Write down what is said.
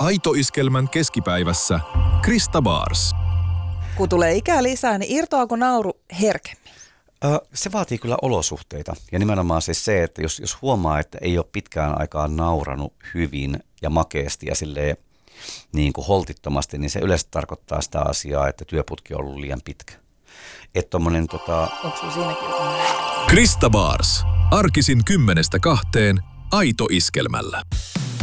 Aito-iskelmän keskipäivässä Krista Bars. Kun tulee ikää lisää, niin irtoaako nauru herkemmin? Se vaatii kyllä olosuhteita ja nimenomaan siis se, että jos huomaa, että ei ole pitkään aikaan nauranut hyvin ja makeasti ja silleen niin kuin holtittomasti, niin se yleensä tarkoittaa sitä asiaa, että työputki on ollut liian pitkä. Että tommonen Onko sinulla siinäkin jotain? Krista Bars. Arkisin 10-2 Aito-iskelmällä.